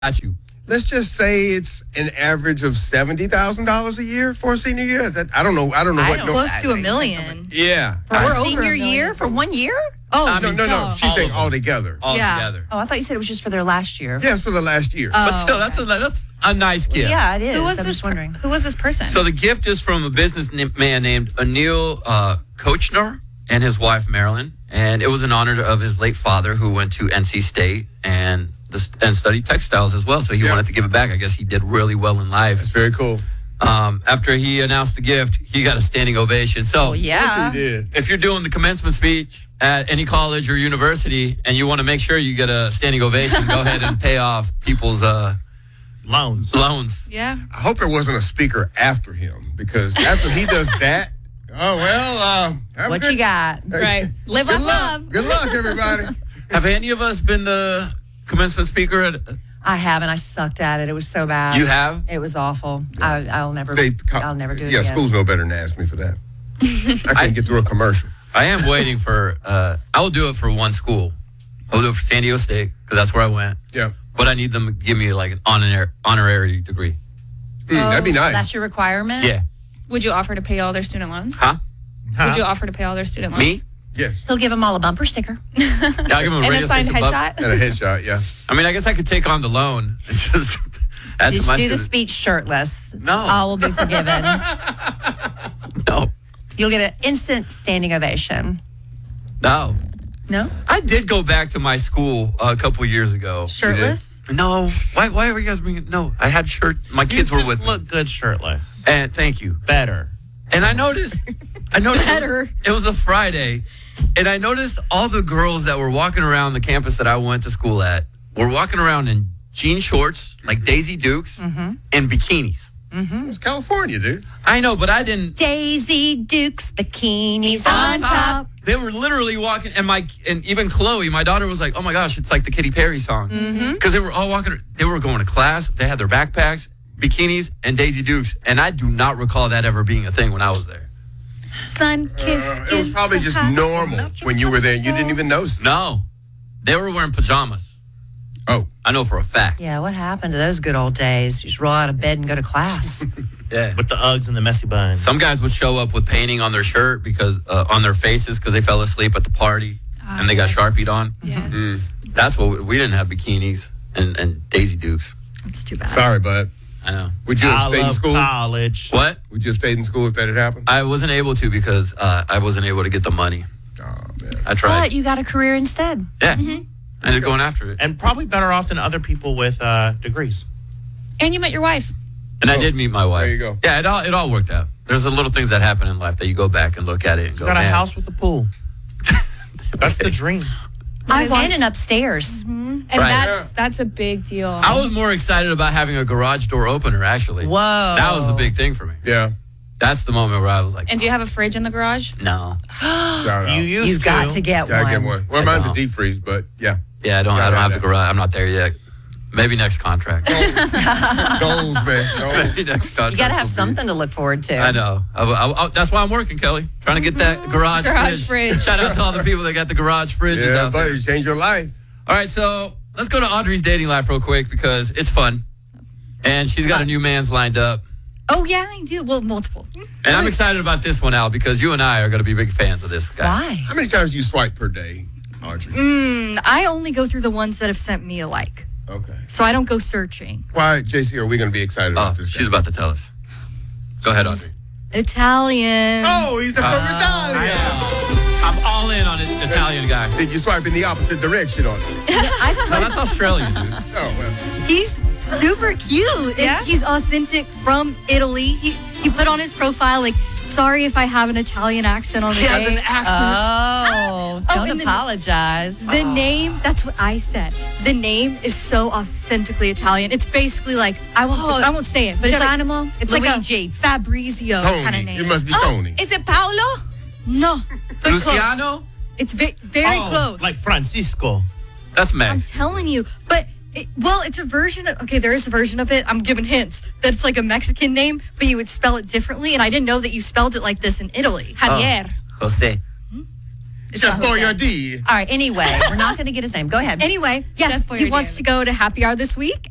got you. Let's just say it's an average of $70,000 a year for a senior year. Is that, I don't know. Close to $1 million. Yeah. For a over senior $1 million. year for 1 year? Oh, No. She's saying all together. All Yeah. together. Oh, I thought you said it was just for their last year. Yes, for the last year. But still, that's a nice gift. Yeah, it is. Who was I'm this? just wondering. Who was this person? So the gift is from a businessman named Anil Kochner and his wife Marilyn, and it was in honor of his late father who went to NC State and studied textiles as well. So he wanted to give it back. I guess he did really well in life. That's very cool. After he announced the gift, he got a standing ovation. So Yeah. Yes, he did. if you're doing the commencement speech at any college or university and you want to make sure you get a standing ovation, go ahead and pay off people's loans. Yeah. I hope there wasn't a speaker after him, because after he does that, have What you got? Right. Live Good on luck. love. Good luck, everybody. Have any of us been the commencement speaker at... I haven't. I sucked at it. It was so bad. You have? It was awful. I'll never do it again. Schools know better than to ask me for that. I can't get through a commercial. I am waiting for... I will do it for one school. I will do it for San Diego State, because that's where I went. Yeah. But I need them to give me like an honorary degree. That'd be nice. That's your requirement? Yeah. Would you offer to pay all their student loans? Huh? Would you offer to pay all their student loans? Me? Yes. He'll give them all a bumper sticker. Yeah, I'll give them a And a radio signed station bump. headshot? And a headshot, yeah. I mean, I guess I could take on the loan and just add to Just my do the student- speech shirtless. No. All will be forgiven. No. You'll get an instant standing ovation. No. No? I did go back to my school a couple years ago. Shirtless? No. Why were you guys bringing... No, I had shirt. My kids were with me. Look good shirtless. And thank you. Better. And I noticed Better. It was a Friday, and I noticed all the girls that were walking around the campus that I went to school at were walking around in jean shorts, like Daisy Dukes, and bikinis. It's California, dude. I know, but I didn't. Daisy Dukes bikinis on top. They were literally walking, and even Chloe, my daughter, was like, "Oh my gosh, it's like the Katy Perry song," because they were all walking. They were going to class. They had their backpacks, bikinis, and Daisy Dukes, and I do not recall that ever being a thing when I was there. Sun kiss. It was probably just normal when you were there. You didn't even notice it. No, they were wearing pajamas. Oh. I know for a fact. Yeah, what happened to those good old days? You just roll out of bed and go to class. Yeah. With the Uggs and the messy buns. Some guys would show up with painting on their shirt because on their faces because they fell asleep at the party and they got Sharpied on. Yes. That's what we didn't have bikinis and Daisy Dukes. That's too bad. Sorry, bud. I know. Would you have I stayed in love school? college. What? Would you have stayed in school if that had happened? I wasn't able to because I wasn't able to get the money. Oh, man. I tried. But you got a career instead. Yeah. I ended up going after it. And probably better off than other people with degrees. And you met your wife. And I did meet my wife. There you go. Yeah, it all worked out. There's the little things that happen in life that you go back and look at it and go, Got a man. house with a pool. That's the dream. I want an upstairs. And Right. that's a big deal. I was more excited about having a garage door opener, actually. Whoa. That was the big thing for me. Yeah. That's the moment where I was like, And do you have a fridge in the garage? no. Shout out. You used You've got to get Gotta one. get one. Well, I mine's a don't. deep freeze, but yeah. Yeah, I don't Gotta have have the that. garage. I'm not there yet. Maybe next contract. Goals, man. Goals. Maybe next contract. You got to have will be- something to look forward to. I know. That's why I'm working, Kelly. Trying to get that garage fridge. Shout out to all the people that got the garage fridges Yeah, out there. buddy. Change your life. All right, so let's go to Audrey's dating life real quick because it's fun. And she's got a new man's lined up. Oh, yeah, I do. Well, multiple. And I'm excited about this one, Al, because you and I are going to be big fans of this guy. Why? How many times do you swipe per day, Audrey? I only go through the ones that have sent me a like. Okay. So I don't go searching. Why, JC, are we going to be excited Oh, about this she's guy? about to tell us. Go ahead, Audrey. Italian. Oh, he's from Italia. I'm all in on an Italian guy. Did you swipe in the opposite direction on it? No, that's Australian, dude. Oh, well. He's super cute. Yeah? And he's authentic from Italy. He put on his profile, like, sorry if I have an Italian accent on the He has day. an accent. Oh, Oh, don't and then- apologize. The name, that's what I said. The name is so authentically Italian. It's basically like, I won't say it, but Geronimo? it's like Luigi. a Fabrizio kind of Tony. name. It must be Tony. Is it Paolo? No, but Luciano? close. It's very close. Like Francisco. That's I'm Max. telling you, but it's a version of, okay, there is a version of it. I'm giving hints that it's like a Mexican name, but you would spell it differently. And I didn't know that you spelled it like this in Italy. Javier. Jose. It's Chef not Jose. Boyardee. All right, anyway, we're not going to get his name. Go ahead. Anyway, yes, Chef he Boyardee. wants to go to happy hour this week